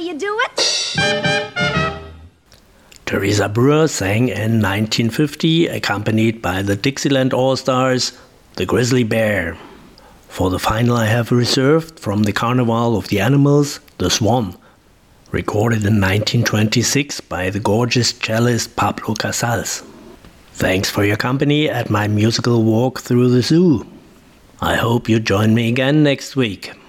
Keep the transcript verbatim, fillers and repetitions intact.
you do it? Teresa Brewer sang in nineteen fifty, accompanied by the Dixieland All-Stars, The Grizzly Bear. For the final I have reserved from the Carnival of the Animals, The Swan, recorded in nineteen twenty-six by the gorgeous cellist Pablo Casals. Thanks for your company at my musical walk through the zoo. I hope you join me again next week.